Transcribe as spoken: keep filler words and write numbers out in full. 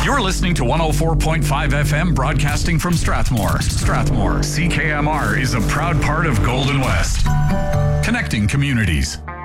You're listening to one oh four point five F M, broadcasting from Strathmore. Strathmore, C K M R is a proud part of Golden West, connecting communities.